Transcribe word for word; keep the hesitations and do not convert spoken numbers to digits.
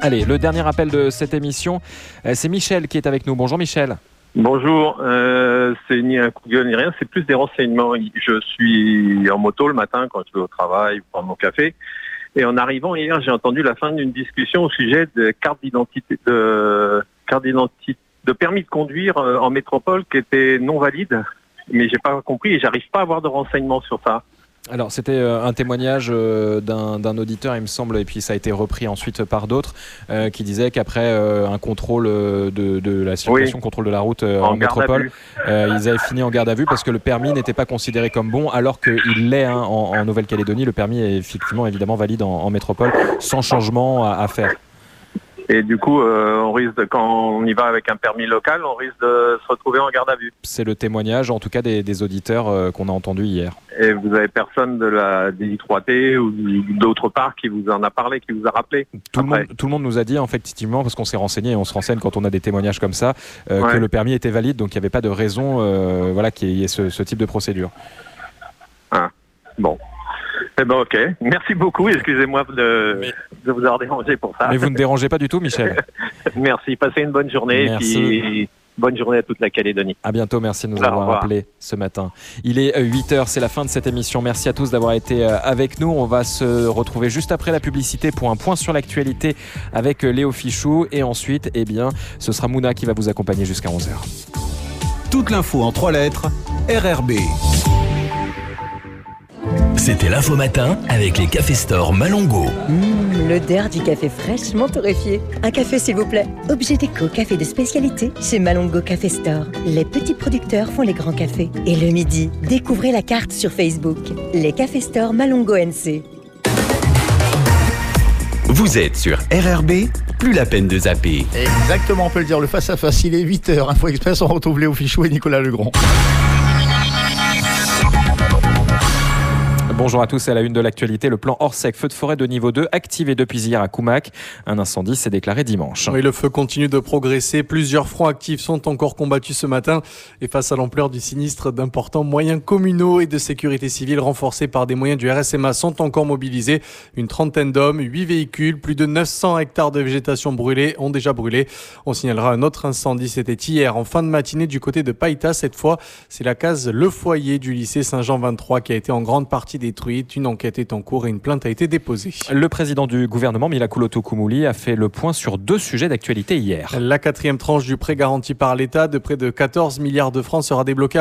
Allez, le dernier appel de cette émission, c'est Michel qui est avec nous. Bonjour Michel. Bonjour, euh, c'est ni un coup de gueule ni rien, c'est plus des renseignements. Je suis en moto le matin quand je vais au travail ou prendre mon café. Et en arrivant hier, j'ai entendu la fin d'une discussion au sujet de carte d'identité, de carte d'identité, de permis de conduire en métropole qui était non valide. Mais j'ai pas compris et j'arrive pas à avoir de renseignements sur ça. Alors c'était euh, un témoignage euh, d'un, d'un auditeur, il me semble, et puis ça a été repris ensuite par d'autres, euh, qui disaient qu'après euh, un contrôle de, de la circulation, oui. contrôle de la route euh, en, en métropole, euh, ils avaient fini en garde à vue parce que le permis n'était pas considéré comme bon, alors qu'il l'est hein, en, en Nouvelle-Calédonie. Le permis est effectivement évidemment valide en, en métropole, sans changement à, à faire. Et du coup, euh, on risque de, quand on y va avec un permis local, on risque de se retrouver en garde à vue. C'est le témoignage, en tout cas, des, des auditeurs euh, qu'on a entendus hier. Et vous avez personne de la D I trois T ou d'autre part qui vous en a parlé, qui vous a rappelé? Tout, le monde, tout le monde nous a dit, effectivement, parce qu'on s'est renseigné, et on se renseigne quand on a des témoignages comme ça, euh, ouais. que le permis était valide, donc il n'y avait pas de raison euh, voilà, qu'il y ait ce, ce type de procédure. Ah, bon. Eh ben ok, merci beaucoup, excusez-moi de, Mais... de vous avoir dérangé pour ça. Mais vous ne dérangez pas du tout, Michel. Merci, passez une bonne journée merci. Et puis bonne journée à toute la Calédonie. À bientôt, merci de nous avoir rappelé ce matin. Il est huit heures, c'est la fin de cette émission. Merci à tous d'avoir été avec nous. On va se retrouver juste après la publicité pour un point sur l'actualité avec Léo Fichou. Et ensuite, eh bien, ce sera Mouna qui va vous accompagner jusqu'à onze heures. Toute l'info en trois lettres, R R B. C'était l'Info Matin avec les Café Store Malongo. Mmh, l'odeur du café fraîchement torréfié. Un café s'il vous plaît. Objet déco, café de spécialité chez Malongo Café Store. Les petits producteurs font les grands cafés. Et le midi, découvrez la carte sur Facebook. Les Café Store Malongo N C. Vous êtes sur R R B, plus la peine de zapper. Exactement, on peut le dire, le face-à-face, il est huit heures. Info Express, on retrouve Léo Fichou et Nicolas Legrand. Bonjour à tous, à la une de l'actualité, le plan Orsec, feu de forêt de niveau deux, activé depuis hier à Koumak. Un incendie s'est déclaré dimanche. Oui, le feu continue de progresser. Plusieurs fronts actifs sont encore combattus ce matin. Et face à l'ampleur du sinistre, d'importants moyens communaux et de sécurité civile renforcés par des moyens du R S M A sont encore mobilisés. Une trentaine d'hommes, huit véhicules, plus de neuf cents hectares de végétation brûlée ont déjà brûlé. On signalera un autre incendie, c'était hier en fin de matinée du côté de Païta. Cette fois, c'est la case Le Foyer du lycée Saint-Jean vingt-trois qui a été en grande partie détruite. Une enquête est en cours et une plainte a été déposée. Le président du gouvernement, Mila Kuloto-Koumouli, a fait le point sur deux sujets d'actualité hier. La quatrième tranche du prêt garanti par l'État de près de quatorze milliards de francs sera débloquée